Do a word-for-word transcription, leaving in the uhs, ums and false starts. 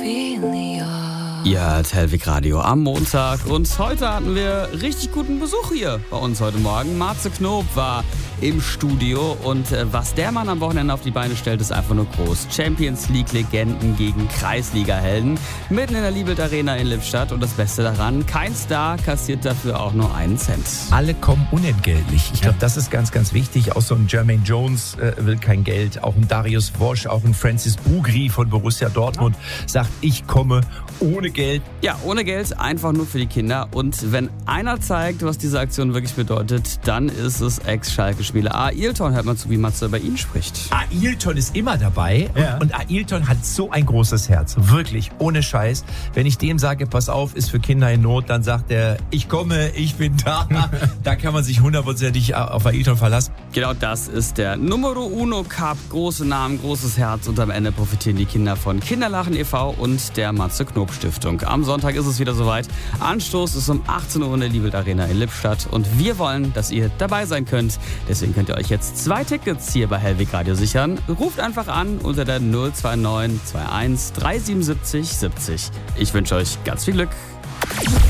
Ihr hört Hellwig Radio am Montag und heute hatten wir richtig guten Besuch hier bei uns heute Morgen. Matze Knob war im Studio und äh, was der Mann am Wochenende auf die Beine stellt, ist einfach nur groß. Champions League Legenden gegen Kreisliga-Helden mitten in der Liebelt Arena in Lippstadt und das Beste daran, kein Star kassiert dafür auch nur einen Cent. Alle kommen unentgeltlich. Ich glaube, das ist ganz, ganz wichtig. Auch so ein Jermaine Jones äh, will kein Geld, auch ein Darius Wosch, auch ein Francis Bugri von Borussia Dortmund sagt, ich komme ohne Geld. Ja, ohne Geld, einfach nur für die Kinder. Und wenn einer zeigt, was diese Aktion wirklich bedeutet, dann ist es Ex-Schalke-Spieler Ailton. Hört mal zu, wie Matze bei ihm spricht. Ailton ist immer dabei Ja. und, und Ailton hat so ein großes Herz. Wirklich, ohne Scheiß. Wenn ich dem sage, pass auf, ist für Kinder in Not, dann sagt er, ich komme, ich bin da. Da kann man sich hundertprozentig auf Ailton verlassen. Genau das ist der Numero Uno Cup. Große Namen, großes Herz und am Ende profitieren die Kinder von Kinderlachen e V und der Matze Knob Stiftung. Am Sonntag ist es wieder soweit. Anstoß ist um achtzehn Uhr in der Liebelt Arena in Lippstadt und wir wollen, dass ihr dabei sein könnt. Deswegen könnt ihr euch jetzt zwei Tickets hier bei Hellwig Radio sichern. Ruft einfach an unter der null zwei neun zwei eins drei sieben sieben siebzig siebzig. Ich wünsche euch ganz viel Glück.